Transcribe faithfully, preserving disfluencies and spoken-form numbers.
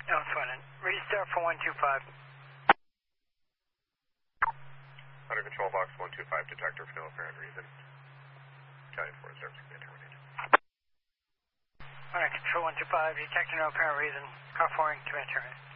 No, it's fine. Restart for one two five. Under control box one two five, detector for no apparent reason. Italian four service can be terminated. Under control one two five, detector no apparent reason. Car four in, command terminated.